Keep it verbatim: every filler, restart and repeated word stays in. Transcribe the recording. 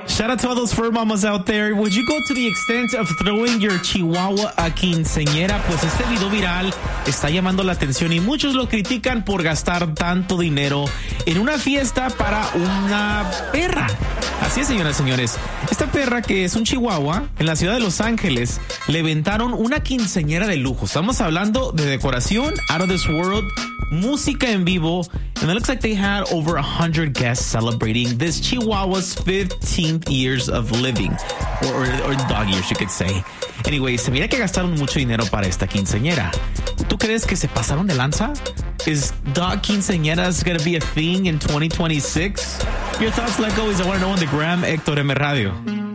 Shout out to all those fur mamas out there. Would you go to the extent of throwing your chihuahua a quinceañera? Pues este video viral está llamando la atención y muchos lo critican por gastar tanto dinero en una fiesta para una perra. Así es, señoras y señores. Esta perra, que es un chihuahua, en la ciudad de Los Ángeles, le aventaron una quinceañera de lujo. Estamos hablando de decoración out of this world, música en vivo, and it looks like they had over one hundred guests celebrating this chihuahua's fifteenth years of living, or, or, or dog years, you could say. Anyway, se mira que gastaron mucho dinero para esta quinceañera. ¿Tú crees que se pasaron de lanza? Is dog quinceañeras gonna be a thing in twenty twenty-six? Your thoughts, like always, I want to know on the gram, Héctor M. Radio.